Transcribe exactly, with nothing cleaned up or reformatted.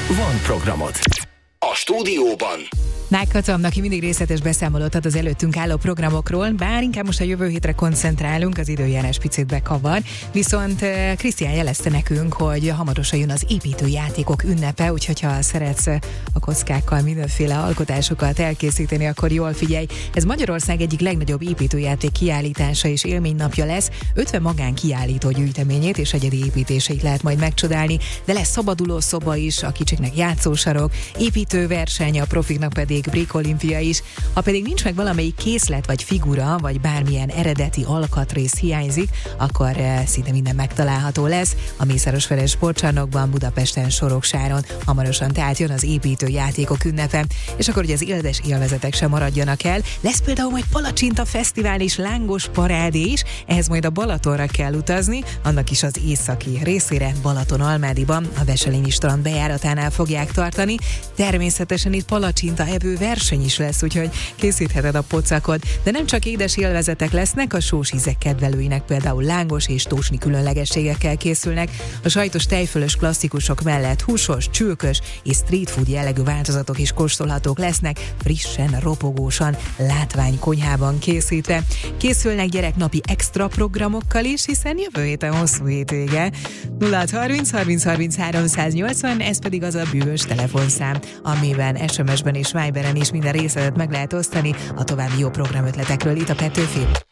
van programod. A stúdióban Nák Katam, aki mindig részletes beszámolót ad az előttünk álló programokról, bár inkább most a jövő hétre koncentrálunk, az időjárás picit bekavar, viszont Krisztián jelezte nekünk, hogy hamarosan jön az építőjátékok ünnepe, úgyhogy ha szeretsz a kockákkal mindenféle alkotásokat elkészíteni, akkor jól figyelj. Ez Magyarország egyik legnagyobb építőjáték kiállítása és élménynapja lesz, ötven magán kiállító gyűjteményét és egyedi építéseit lehet majd megcsodálni, de lesz szabaduló szoba is, a kicsiknek játszósarok, építőverseny, a profiknak pedig Brick Olimpia is. Ha pedig nincs meg valamelyik készlet vagy figura, vagy bármilyen eredeti alkatrész hiányzik, akkor uh, szinte minden megtalálható lesz a Mészáros-Ferenc sportcsarnokban, Budapesten, Soroksáron. Hamarosan tehát jön az építőjátékok ünnepe, és akkor ugye az éldes élvezetek sem maradjanak el. Lesz például majd palacsinta fesztivál és lángos parádé is, ehhez majd a Balatonra kell utazni, annak is az északi részére, Balaton-Almádiban, a Veselényi strand bejáratánál fogják tartani. Természetesen itt palacsinta evő verseny is lesz, úgyhogy készítheted a pocakod. De nem csak édes élvezetek lesznek, a sós ízek kedvelőinek például lángos és tósni különlegességekkel készülnek. A sajtos tejfölös klasszikusok mellett húsos, csülkös és street food jellegű változatok is kóstolhatók lesznek, frissen, ropogósan, látványkonyhában készítve. Készülnek gyereknapi extra programokkal is, hiszen jövő héten hosszú hétvége. nulla harminc harminc harminc háromszáznyolcvan, ez pedig az a bűvös telefonszám, amiben es em es-ben és Viberen is minden részletet meg lehet osztani a további jó programötletekről itt a Petőfi.